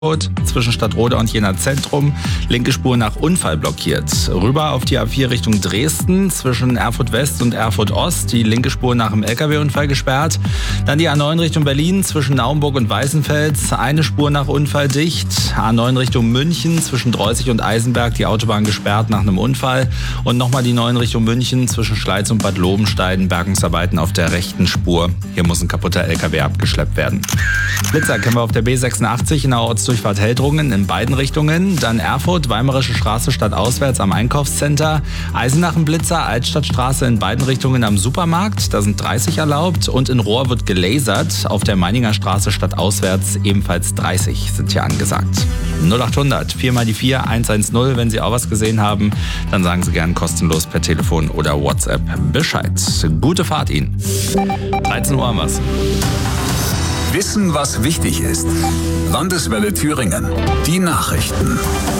zwischen Stadtroda und Jena Zentrum. Linke Spur nach Unfall blockiert. Rüber auf die A4 Richtung Dresden zwischen Erfurt West und Erfurt Ost. Die linke Spur nach dem LKW-Unfall gesperrt. Dann die A9 Richtung Berlin zwischen Naumburg und Weißenfels. Eine Spur nach Unfall dicht. A9 Richtung München zwischen Dreußig und Eisenberg. Die Autobahn gesperrt nach einem Unfall. Und nochmal die 9 Richtung München zwischen Schleiz und Bad Lobenstein. Bergungsarbeiten auf der rechten Spur. Hier muss ein kaputter LKW abgeschleppt werden. Blitzer kennen wir auf der B86 in der Ortsdurchfahrt Heldrungen in beiden Richtungen. Dann Erfurt, Weimarische Straße stadtauswärts am Einkaufscenter. Eisenach ein Blitzer, Altstadtstraße in beiden Richtungen am Supermarkt. Da sind 30 erlaubt. Und in Rohr wird gelasert. Auf der Meininger Straße stadtauswärts ebenfalls 30 sind hier angesagt. 0800 4 mal die 4 110. Wenn Sie auch was gesehen haben, dann sagen Sie gern kostenlos per Telefon oder WhatsApp Bescheid. Gute Fahrt Ihnen. 13 Uhr haben wir's. Wissen, was wichtig ist. Landeswelle Thüringen. Die Nachrichten.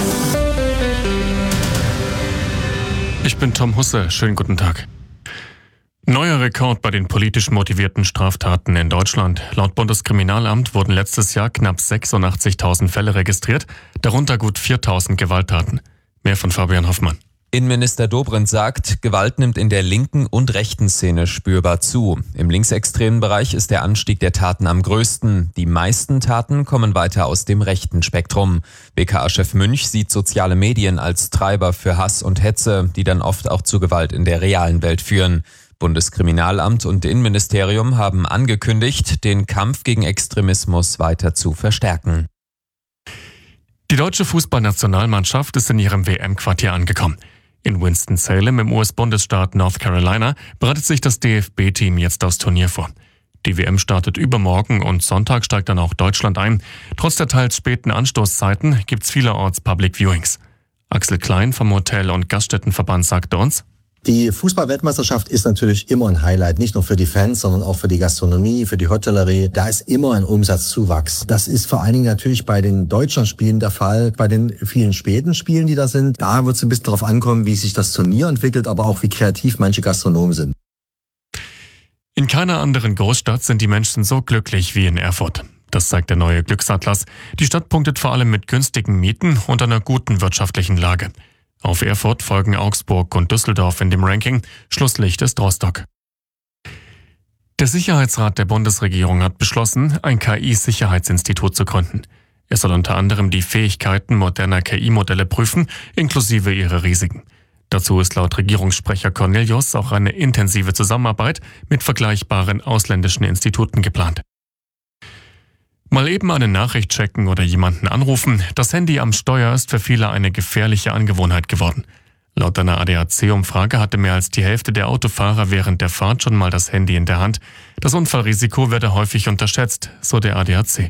Ich bin Tom Husse. Schönen guten Tag. Neuer Rekord bei den politisch motivierten Straftaten in Deutschland. Laut Bundeskriminalamt wurden letztes Jahr knapp 86.000 Fälle registriert, darunter gut 4.000 Gewalttaten. Mehr von Fabian Hoffmann. Innenminister Dobrindt sagt, Gewalt nimmt in der linken und rechten Szene spürbar zu. Im linksextremen Bereich ist der Anstieg der Taten am größten. Die meisten Taten kommen weiter aus dem rechten Spektrum. BKA-Chef Münch sieht soziale Medien als Treiber für Hass und Hetze, die dann oft auch zu Gewalt in der realen Welt führen. Bundeskriminalamt und Innenministerium haben angekündigt, den Kampf gegen Extremismus weiter zu verstärken. Die deutsche Fußballnationalmannschaft ist in ihrem WM-Quartier angekommen. In Winston-Salem im US-Bundesstaat North Carolina bereitet sich das DFB-Team jetzt aufs Turnier vor. Die WM startet übermorgen und Sonntag steigt dann auch Deutschland ein. Trotz der teils späten Anstoßzeiten gibt's vielerorts Public Viewings. Axel Klein vom Hotel- und Gaststättenverband sagte uns: Die Fußball-Weltmeisterschaft ist natürlich immer ein Highlight, nicht nur für die Fans, sondern auch für die Gastronomie, für die Hotellerie. Da ist immer ein Umsatzzuwachs. Das ist vor allen Dingen natürlich bei den Deutschlandspielen der Fall. Bei den vielen späten Spielen, die da sind, da wird es ein bisschen darauf ankommen, wie sich das Turnier entwickelt, aber auch wie kreativ manche Gastronomen sind. In keiner anderen Großstadt sind die Menschen so glücklich wie in Erfurt. Das zeigt der neue Glücksatlas. Die Stadt punktet vor allem mit günstigen Mieten und einer guten wirtschaftlichen Lage. Auf Erfurt folgen Augsburg und Düsseldorf in dem Ranking. Schlusslicht ist Rostock. Der Sicherheitsrat der Bundesregierung hat beschlossen, ein KI-Sicherheitsinstitut zu gründen. Es soll unter anderem die Fähigkeiten moderner KI-Modelle prüfen, inklusive ihre Risiken. Dazu ist laut Regierungssprecher Cornelius auch eine intensive Zusammenarbeit mit vergleichbaren ausländischen Instituten geplant. Mal eben eine Nachricht checken oder jemanden anrufen. Das Handy am Steuer ist für viele eine gefährliche Angewohnheit geworden. Laut einer ADAC-Umfrage hatte mehr als die Hälfte der Autofahrer während der Fahrt schon mal das Handy in der Hand. Das Unfallrisiko werde häufig unterschätzt, so der ADAC.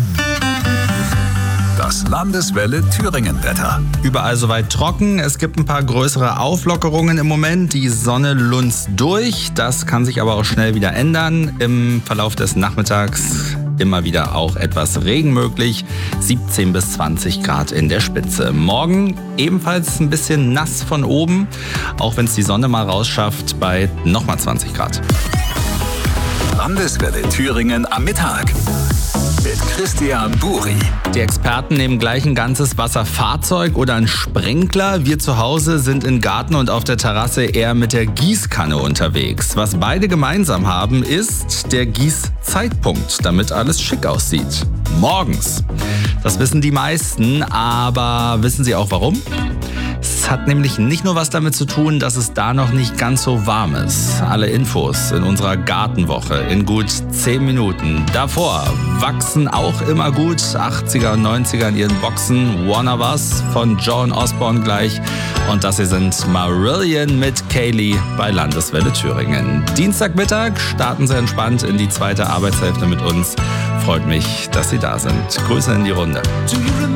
Das Landeswelle Thüringen-Wetter. Überall soweit trocken. Es gibt ein paar größere Auflockerungen im Moment. Die Sonne lunzt durch. Das kann sich aber auch schnell wieder ändern. Im Verlauf des Nachmittags immer wieder auch etwas Regen möglich. 17 bis 20 Grad in der Spitze. Morgen ebenfalls ein bisschen nass von oben. Auch wenn es die Sonne mal rausschafft bei nochmal 20 Grad. Landeswelle Thüringen am Mittag. Mit Christian Buri. Die Experten nehmen gleich ein ganzes Wasserfahrzeug oder einen Sprinkler. Wir zu Hause sind im Garten und auf der Terrasse eher mit der Gießkanne unterwegs. Was beide gemeinsam haben, ist der Gießzeitpunkt, damit alles schick aussieht. Morgens. Das wissen die meisten, aber wissen Sie auch warum? Es hat nämlich nicht nur was damit zu tun, dass es da noch nicht ganz so warm ist. Alle Infos in unserer Gartenwoche in gut 10 Minuten. Davor wachsen auch immer gut 80er und 90er in ihren Boxen. Wanna Was von Joan Osborne gleich. Und das hier sind Marillion mit Kaylee bei Landeswelle Thüringen. Dienstagmittag starten Sie entspannt in die zweite Arbeitshälfte mit uns. Freut mich, dass Sie da sind. Grüße in die Runde.